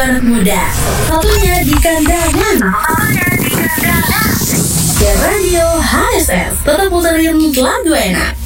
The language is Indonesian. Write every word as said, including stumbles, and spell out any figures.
anak muda. Satunya di kandangan. Satunya di kandangan. Ya Radio H S S tetap puterin lagu enak.